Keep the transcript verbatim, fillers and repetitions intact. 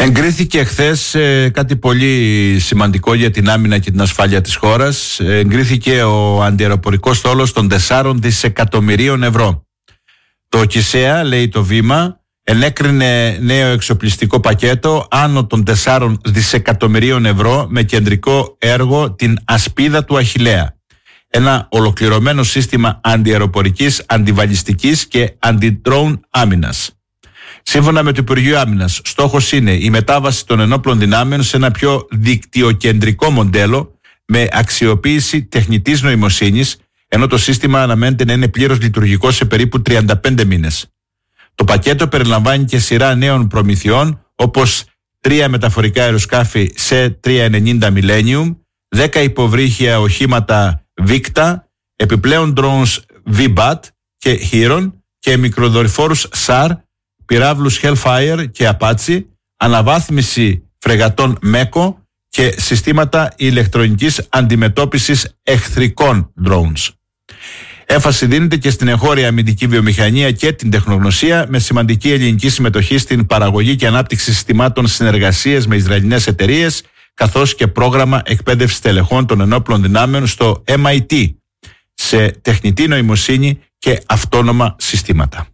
Εγκρίθηκε χθες ε, κάτι πολύ σημαντικό για την άμυνα και την ασφάλεια της χώρας. Ε, εγκρίθηκε ο αντιαεροπορικός στόλος των τεσσάρων δισεκατομμυρίων ευρώ. Το ΚΙΣΕΑ, λέει το Βήμα, ενέκρινε νέο εξοπλιστικό πακέτο άνω των τεσσάρων δισεκατομμυρίων ευρώ με κεντρικό έργο την ασπίδα του Αχιλλέα. Ένα ολοκληρωμένο σύστημα αντιαεροπορικής, αντιβαλιστικής και αντι-drone άμυνας. Σύμφωνα με το Υπουργείο Άμυνας, στόχος είναι η μετάβαση των ενόπλων δυνάμεων σε ένα πιο δικτυοκεντρικό μοντέλο με αξιοποίηση τεχνητής νοημοσύνης, ενώ το σύστημα αναμένεται να είναι πλήρως λειτουργικό σε περίπου τριάντα πέντε μήνες. Το πακέτο περιλαμβάνει και σειρά νέων προμηθειών, όπως τρία μεταφορικά αεροσκάφη σε τριακόσια ενενήντα Millennium, δέκα υποβρύχια οχήματα Victa, επιπλέον drones βι μπατ και Heron και μικροδορυφόρους σαρ, πυράβλους Hellfire και Apache, αναβάθμιση φρεγατών Meko και συστήματα ηλεκτρονικής αντιμετώπισης εχθρικών drones. Έμφαση δίνεται και στην εγχώρια αμυντική βιομηχανία και την τεχνογνωσία, με σημαντική ελληνική συμμετοχή στην παραγωγή και ανάπτυξη συστημάτων συνεργασίας με Ισραηλινές εταιρείες, καθώς και πρόγραμμα εκπαίδευσης τελεχών των ενόπλων δυνάμεων στο εμ άι τι σε τεχνητή νοημοσύνη και αυτόνομα συστήματα.